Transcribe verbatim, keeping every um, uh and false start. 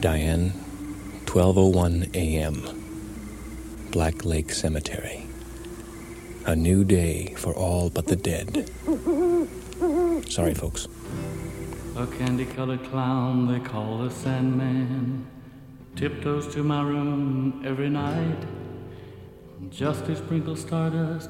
Diane, twelve oh one a.m. Black Lake Cemetery. A new day for all but the dead. Sorry, folks. A candy-colored clown they call the Sandman tiptoes to my room every night just to sprinkle stardust